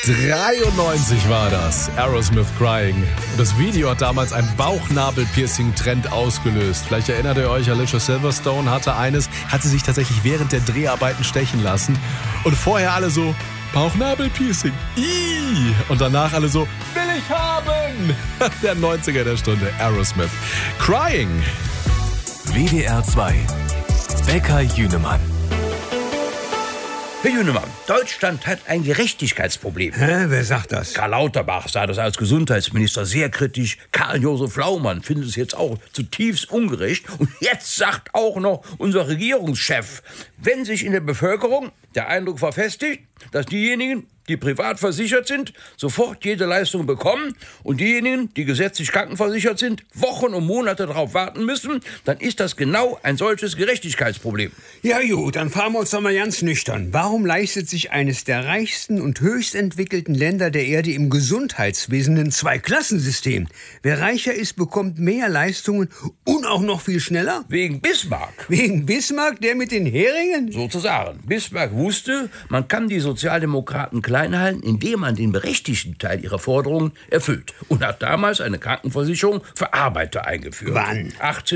93 war das, Aerosmith Crying. Und das Video hat damals einen Bauchnabel-Piercing-Trend ausgelöst. Vielleicht erinnert ihr euch, Alicia Silverstone hat sie sich tatsächlich während der Dreharbeiten stechen lassen. Und vorher alle so, Bauchnabel-Piercing, Ih! Und danach alle so, will ich haben! Der 90er der Stunde, Aerosmith Crying. WDR 2, Becker Jünemann. Herr Jünemann, Deutschland hat ein Gerechtigkeitsproblem. Wer sagt das? Karl Lauterbach sah das als Gesundheitsminister sehr kritisch. Karl-Josef Laumann findet es jetzt auch zutiefst ungerecht. Und jetzt sagt auch noch unser Regierungschef, wenn sich in der Bevölkerung der Eindruck verfestigt, dass diejenigen, die privat versichert sind, sofort jede Leistung bekommen und diejenigen, die gesetzlich krankenversichert sind, Wochen und Monate darauf warten müssen, dann ist das genau ein solches Gerechtigkeitsproblem. Ja gut, dann fragen wir uns doch mal ganz nüchtern. Warum leistet sich eines der reichsten und höchst entwickelten Länder der Erde im Gesundheitswesen ein Zweiklassensystem? Wer reicher ist, bekommt mehr Leistungen und auch noch viel schneller? Wegen Bismarck. Wegen Bismarck, der mit den Heringen? Sozusagen. Bismarck wusste, man kann die Sozialdemokraten klein halten, indem man den berechtigten Teil ihrer Forderungen erfüllt. Und hat damals eine Krankenversicherung für Arbeiter eingeführt. Wann?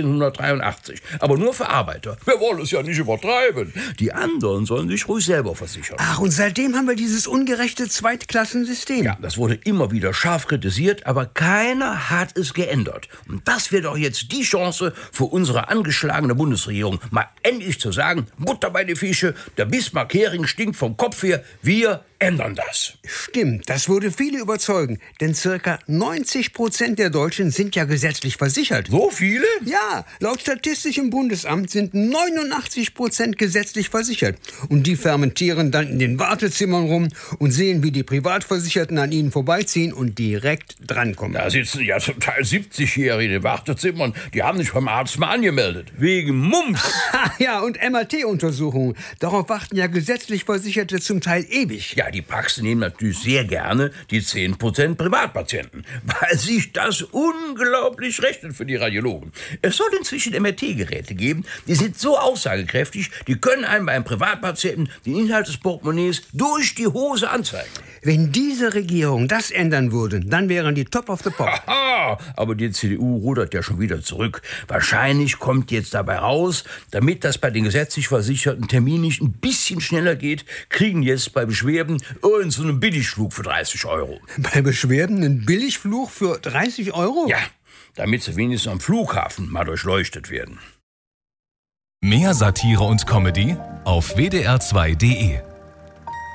1883. Aber nur für Arbeiter. Wir wollen es ja nicht übertreiben. Die anderen sollen sich ruhig selber versichern. Ach, und seitdem haben wir dieses ungerechte Zweitklassensystem. Ja, das wurde immer wieder scharf kritisiert, aber keiner hat es geändert. Und das wäre doch jetzt die Chance für unsere angeschlagene Bundesregierung, mal endlich zu sagen, Butter bei die Fische, der Bismarck-Hering stinkt vom Kopf her, wir ändern das. Stimmt, das würde viele überzeugen, denn circa 90% der Deutschen sind ja gesetzlich versichert. So viele? Ja, laut Statistischem Bundesamt sind 89% gesetzlich versichert. Und die fermentieren dann in den Wartezimmern rum und sehen, wie die Privatversicherten an ihnen vorbeiziehen und direkt drankommen. Da sitzen ja zum Teil 70-Jährige in den Wartezimmern, die haben sich beim Arzt mal angemeldet. Wegen Mumps. Ja, und MRT-Untersuchungen. Darauf warten ja gesetzlich Versicherte zum Teil ewig. Ja, die Praxen nehmen natürlich sehr gerne die 10% Privatpatienten, weil sich das unglaublich rechnet für die Radiologen. Es soll inzwischen MRT-Geräte geben, die sind so aussagekräftig, die können einem beim Privatpatienten den Inhalt des Portemonnaies durch die Hose anzeigen. Wenn diese Regierung das ändern würde, dann wären die top of the pop. Aha, aber die CDU rudert ja schon wieder zurück. Wahrscheinlich kommt jetzt dabei raus, damit das bei den gesetzlich Versicherten terminlich ein bisschen schneller geht, kriegen jetzt bei Beschwerden so einen Billigflug für 30 Euro. Bei Beschwerden einen Billigflug für 30 Euro? Ja, damit sie wenigstens am Flughafen mal durchleuchtet werden. Mehr Satire und Comedy auf wdr2.de.